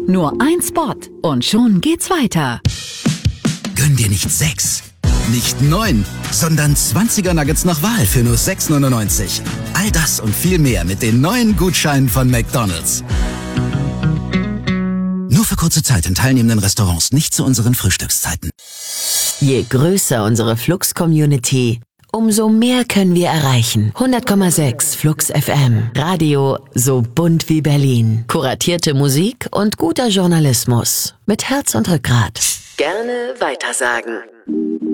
Nur ein Spot und schon geht's weiter. Gönn dir nicht 6, nicht 9, sondern 20er Nuggets nach Wahl für nur 6,99. All das und viel mehr mit den neuen Gutscheinen von McDonald's. Nur für kurze Zeit in teilnehmenden Restaurants, nicht zu unseren Frühstückszeiten. Je größer unsere Flux-Community, umso mehr können wir erreichen. 100,6 Flux FM. Radio so bunt wie Berlin. Kuratierte Musik und guter Journalismus. Mit Herz und Rückgrat. Gerne weitersagen.